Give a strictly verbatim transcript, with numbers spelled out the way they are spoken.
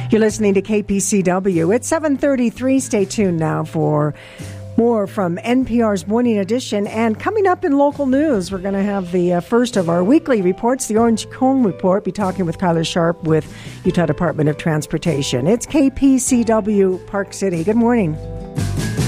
You're listening to K P C W. It's seven thirty-three. Stay tuned now for more from N P R's Morning Edition. And coming up in local news, we're going to have the uh, first of our weekly reports, the Orange Cone Report. Be talking with Kyler Sharp with Utah Department of Transportation. It's K P C W Park City. Good morning.